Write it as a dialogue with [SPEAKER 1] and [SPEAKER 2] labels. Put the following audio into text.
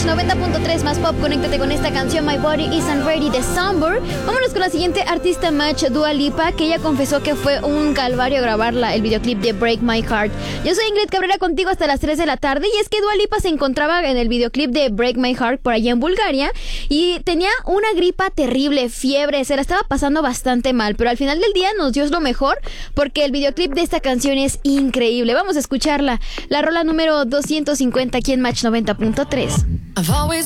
[SPEAKER 1] Match 90.3 más pop. Conéctate con esta canción My Body Isn't Ready de Somber. Vámonos con la siguiente artista Match, Dua Lipa, que ella confesó que fue un calvario grabarla, el videoclip de Break My Heart. Yo soy Ingrid Cabrera, contigo hasta las 3 de la tarde, y es que Dua Lipa se encontraba en el videoclip de Break My Heart por allá en Bulgaria y tenía una gripa terrible, fiebre, se la estaba pasando bastante mal, pero al final del día nos dio lo mejor porque el videoclip de esta canción es increíble. Vamos a escucharla, la rola número 250 aquí en Match 90.3.